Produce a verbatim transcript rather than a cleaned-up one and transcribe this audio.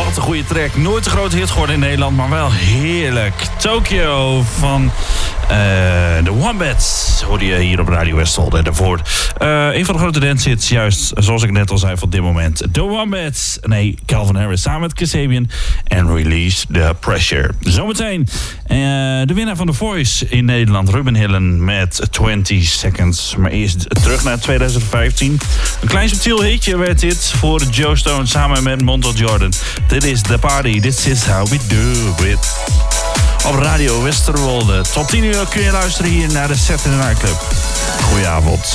Wat een goede track. Nooit een grote hit geworden in Nederland, maar wel heerlijk. Tokyo van de uh, Wombats hoorde je hier op Radio Westholt. En daarvoor uh, een van de grote dance hits, juist zoals ik net al zei van dit moment. The Wombats. Nee, Calvin Harris samen met Kasabian. En Release the Pressure. Zometeen uh, de winnaar van The Voice in Nederland, Ruben Hillen met twintig seconds. Maar eerst terug naar twintig vijftien. Een klein subtiel hitje werd dit voor Joe Stone samen met Montel Jordan. Dit is The Party, this is how we do it. Op Radio Westerwolde. Tot tien uur kun je luisteren hier naar de Saturday Night Club. Goedenavond.